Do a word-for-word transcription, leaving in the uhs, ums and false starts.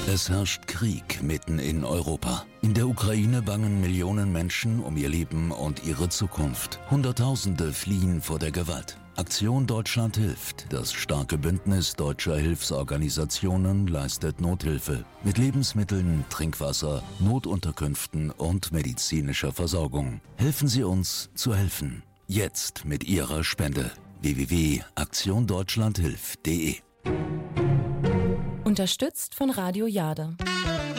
Es herrscht Krieg mitten in Europa. In der Ukraine bangen Millionen Menschen um ihr Leben und ihre Zukunft. Hunderttausende fliehen vor der Gewalt. Aktion Deutschland hilft. Das starke Bündnis deutscher Hilfsorganisationen leistet Nothilfe mit Lebensmitteln, Trinkwasser, Notunterkünften und medizinischer Versorgung. Helfen Sie uns zu helfen. Jetzt mit Ihrer Spende. w w w punkt aktion deutschland hilft punkt de Unterstützt von Radio Jade.